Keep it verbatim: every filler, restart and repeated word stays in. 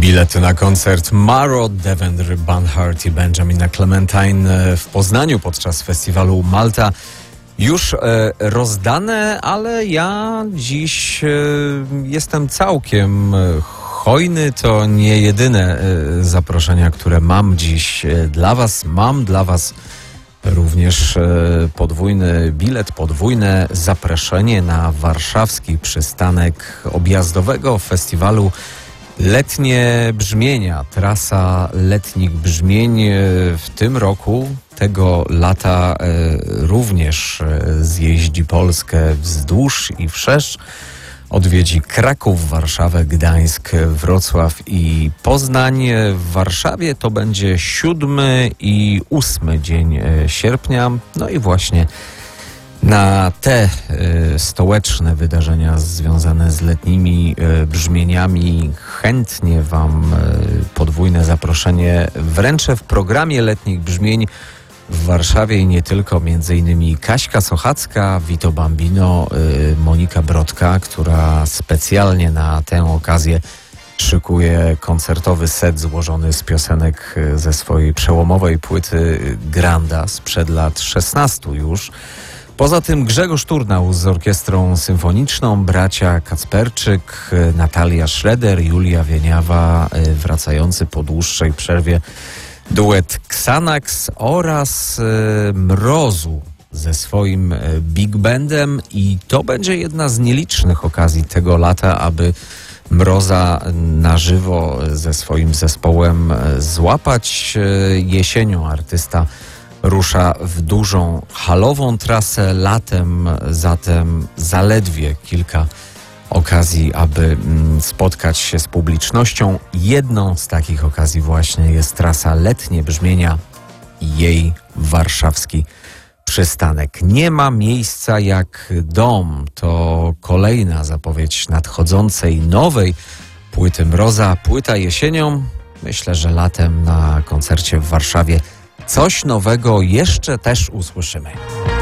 Bilety na koncert Maro, Devendra Banhart i Benjamina Clementine w Poznaniu podczas festiwalu Malta już e, rozdane, ale ja dziś e, jestem całkiem hojny. To nie jedyne e, zaproszenia, które mam dziś e, dla Was. Mam dla Was również e, podwójny bilet, podwójne zaproszenie na warszawski przystanek objazdowego festiwalu Letnie Brzmienia. Trasa Letnich Brzmień w tym roku, tego lata również zjeździ Polskę wzdłuż i wszerz. Odwiedzi Kraków, Warszawę, Gdańsk, Wrocław i Poznań. W Warszawie to będzie siódmy i ósmy dzień sierpnia. No i właśnie na te y, stołeczne wydarzenia związane z letnimi y, brzmieniami chętnie Wam y, podwójne zaproszenie wręczę w programie Letnich Brzmień w Warszawie i nie tylko, między innymi Kaśka Sochacka, Vito Bambino, y, Monika Brodka, która specjalnie na tę okazję szykuje koncertowy set złożony z piosenek ze swojej przełomowej płyty Granda sprzed lat szesnastu już. Poza tym Grzegorz Turnał z orkiestrą symfoniczną, bracia Kacperczyk, Natalia Schroeder, Julia Wieniawa, wracający po dłuższej przerwie duet Xanax oraz Mrozu ze swoim big bandem i to będzie jedna z nielicznych okazji tego lata, aby Mroza na żywo ze swoim zespołem złapać. Jesienią artysta rusza w dużą halową trasę, latem zatem zaledwie kilka okazji, aby spotkać się z publicznością. Jedną z takich okazji właśnie jest trasa Letnie Brzmienia i jej warszawski przystanek. Nie ma miejsca jak dom. To kolejna zapowiedź nadchodzącej nowej płyty Mroza. Płyta jesienią. Myślę, że latem na koncercie w Warszawie coś nowego jeszcze też usłyszymy.